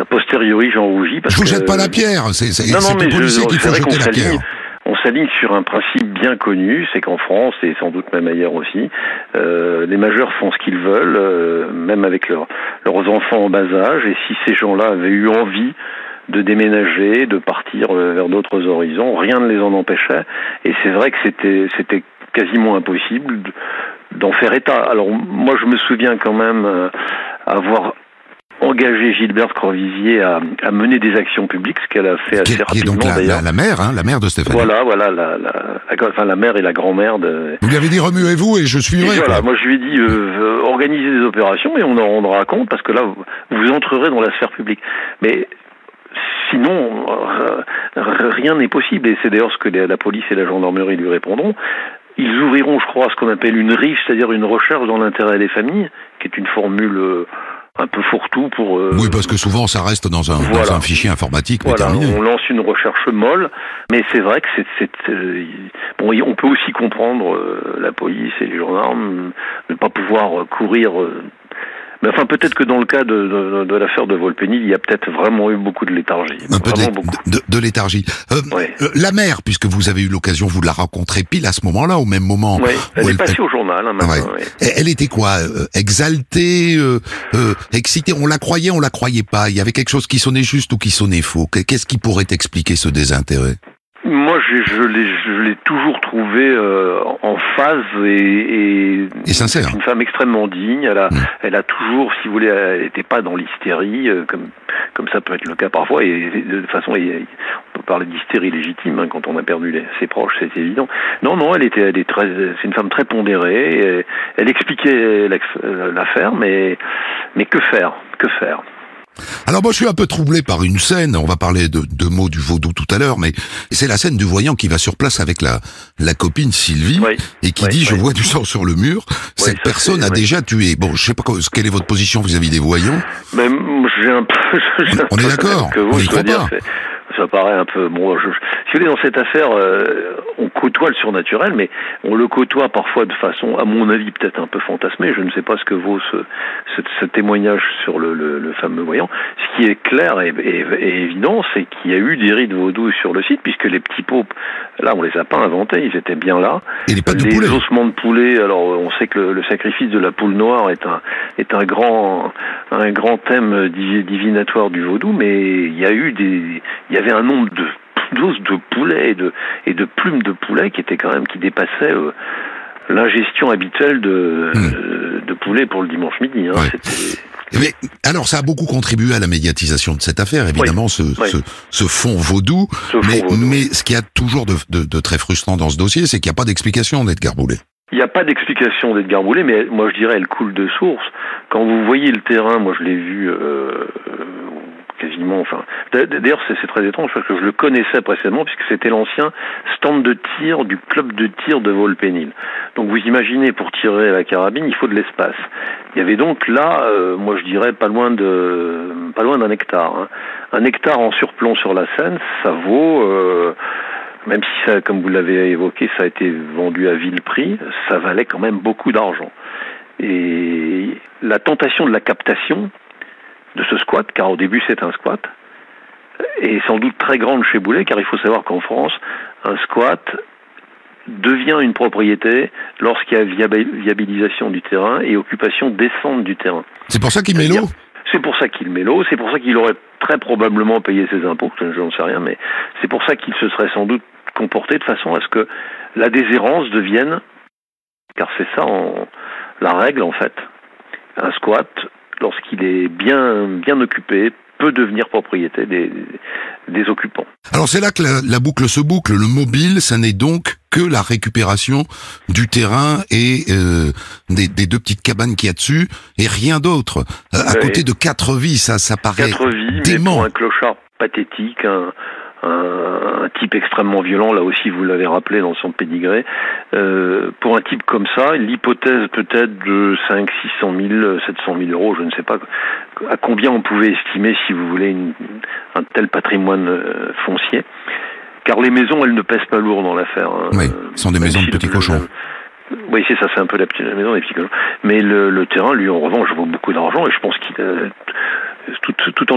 A posteriori, j'en rougis parce je vous que... jette pas la pierre, c'est mais aux policiers qu'il faut jeter la pierre. On s'aligne sur un principe bien connu, c'est qu'en France, et sans doute même ailleurs aussi, les majeurs font ce qu'ils veulent, même avec leurs enfants en bas âge, et si ces gens-là avaient eu envie de déménager, de partir vers d'autres horizons, rien ne les en empêchait, et c'est vrai que c'était quasiment impossible d'en faire état. Alors moi je me souviens quand même avoir engagé Gilberte Croisier à mener des actions publiques, ce qu'elle a fait assez rapidement. Qui est donc d'ailleurs. la mère de Stéphanie. Voilà, la mère et la grand-mère de... Vous lui avez dit remuez-vous et je suivrai. Voilà, moi je lui ai dit organisez des opérations et on en rendra compte parce que là vous entrerez dans la sphère publique. Mais sinon rien n'est possible et c'est d'ailleurs ce que la police et la gendarmerie lui répondront. Ils ouvriront, je crois, ce qu'on appelle une RIF, c'est-à-dire une recherche dans l'intérêt des familles, qui est une formule un peu fourre-tout pour... Oui, parce que souvent ça reste dans un fichier informatique, mais terminé. On lance une recherche molle, mais c'est vrai que bon, on peut aussi comprendre la police et les gendarmes ne pas pouvoir courir... Mais enfin, peut-être que dans le cas de l'affaire de Volpénil, il y a peut-être vraiment eu beaucoup de léthargie. Un peu de léthargie. Ouais. La mère, puisque vous avez eu l'occasion, vous la rencontrez pile à ce moment-là, au même moment. Oui, elle est passée au journal maintenant. Ouais. Elle était quoi, exaltée, excitée? On la croyait pas. Il y avait quelque chose qui sonnait juste ou qui sonnait faux. Qu'est-ce qui pourrait expliquer ce désintérêt? Moi, je l'ai toujours trouvée en phase et sincère. Une femme extrêmement digne. Elle a toujours, si vous voulez, elle n'était pas dans l'hystérie, comme ça peut être le cas parfois. Et de toute façon, on peut parler d'hystérie légitime quand on a perdu ses proches, c'est évident. Non, c'est une femme très pondérée. Et elle expliquait l'affaire, mais que faire? Alors moi je suis un peu troublé par une scène, on va parler de mots du vaudou tout à l'heure, mais c'est la scène du voyant qui va sur place avec la copine Sylvie, et qui dit je vois du sang sur le mur, cette personne a déjà tué. Bon, je sais pas quelle est votre position vis-à-vis des voyants. Mais j'ai un peu... On est d'accord, on n'y croit pas. Ça paraît un peu... Bon, si vous voulez, dans cette affaire, on côtoie le surnaturel, mais on le côtoie parfois de façon, à mon avis, peut-être un peu fantasmée. Je ne sais pas ce que vaut ce témoignage sur le fameux voyant. Ce qui est clair et évident, c'est qu'il y a eu des rites vaudous sur le site, puisque les petits pots, là, on les a pas inventés, ils étaient bien là. Et les pattes de poulet. Ossements de poulet, alors on sait que le sacrifice de la poule noire est un grand thème divinatoire du vaudou, mais il y avait un nombre d'os de poulet et de plumes de poulet qui dépassait l'ingestion habituelle de poulet pour le dimanche midi. Mais alors ça a beaucoup contribué à la médiatisation de cette affaire, évidemment, ce fond vaudou. Mais ce qu'il y a toujours de très frustrant dans ce dossier, c'est qu'il n'y a pas d'explication d'Edgar Boulet. Il n'y a pas d'explication d'Edgar Boulet, mais moi je dirais elle coule de source. Quand vous voyez le terrain, moi je l'ai vu quasiment, enfin... D'ailleurs c'est très étrange parce que je le connaissais précédemment puisque c'était l'ancien stand de tir du club de tir de Volpénil. Donc vous imaginez, pour tirer à la carabine, il faut de l'espace. Il y avait donc là, moi je dirais pas loin d'un hectare. Un hectare en surplomb sur la Seine, ça vaut... même si ça, comme vous l'avez évoqué, ça a été vendu à vil prix, ça valait quand même beaucoup d'argent. Et la tentation de la captation de ce squat, car au début c'est un squat, est sans doute très grande chez Boulet, car il faut savoir qu'en France, un squat devient une propriété lorsqu'il y a viabilisation du terrain et occupation décente du terrain. C'est pour ça qu'il met l'eau ? C'est pour ça qu'il met l'eau, c'est pour ça qu'il aurait très probablement payé ses impôts, je n'en sais rien, mais c'est pour ça qu'il se serait sans doute comporté de façon à ce que la déshérence devienne, car c'est ça la règle en fait, un squat, lorsqu'il est bien occupé, peut devenir propriété des occupants. Alors c'est là que la boucle se boucle. Le mobile, ça n'est donc que la récupération du terrain et des deux petites cabanes qu'il y a dessus, et rien d'autre. À côté de 4 vies, ça paraît 4 vies, dément. Mais pour un clochard pathétique, un type extrêmement violent, là aussi vous l'avez rappelé dans son pédigré, pour un type comme ça, l'hypothèse peut-être de 500 000, 700 000 euros, je ne sais pas à combien on pouvait estimer, si vous voulez, un tel patrimoine foncier, car les maisons, elles ne pèsent pas lourd dans l'affaire. Oui, ce sont des maisons de petits cochons. Oui, c'est ça, c'est un peu la maison des petits cochons. Mais le terrain, lui, en revanche, vaut beaucoup d'argent, et je pense qu'il tout en